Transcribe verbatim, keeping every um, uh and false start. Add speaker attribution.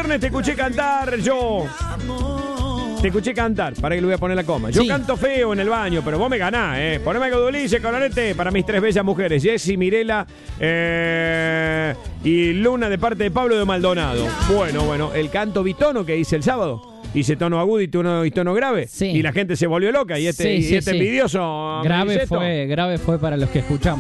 Speaker 1: viernes te escuché cantar yo. Te escuché cantar, para que le voy a poner la coma. Yo
Speaker 2: Sí.
Speaker 1: canto feo en el baño, pero vos me ganás, ¿eh? Poneme algo de Ulises, Colorete, para mis tres bellas mujeres. Jessy, Mirela eh, y Luna de parte de Pablo de Maldonado. Bueno, bueno, el canto bitono que hice el sábado. Hice tono agudo y tono, y tono grave.
Speaker 2: Sí.
Speaker 1: Y la gente se volvió loca. Y este,
Speaker 2: Sí,
Speaker 1: y
Speaker 2: sí,
Speaker 1: este
Speaker 2: sí.
Speaker 1: envidioso.
Speaker 3: Grave
Speaker 1: Maniceto,
Speaker 3: fue, grave fue para los que escuchamos.